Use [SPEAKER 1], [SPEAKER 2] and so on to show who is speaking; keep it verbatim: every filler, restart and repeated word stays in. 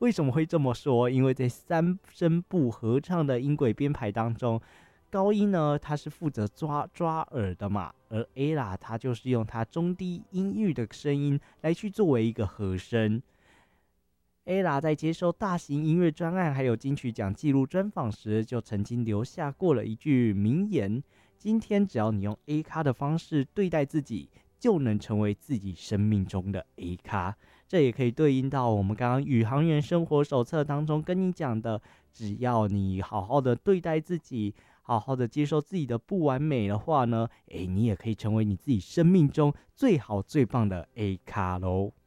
[SPEAKER 1] 为什么会这么说？因为在三声部合唱的音轨编排当中，高音呢，它是负责抓抓耳的嘛，而 ella 它就是用它中低音域的声音来去作为一个和声。ella 在接受大型音乐专案还有金曲奖纪录专访时，就曾经留下过了一句名言：今天只要你用 A 咖的方式对待自己，就能成为自己生命中的 A 咖。这也可以对应到我们刚刚宇航员生活手册当中跟你讲的，只要你好好的对待自己，好好的接受自己的不完美的话呢，诶，你也可以成为你自己生命中最好最棒的 A 咖咯。